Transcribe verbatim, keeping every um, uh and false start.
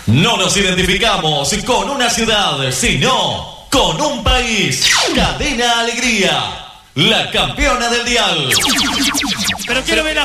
No nos identificamos con una ciudad, sino con un país. Cadena Alegría, la campeona del dial. Pero quiero ver a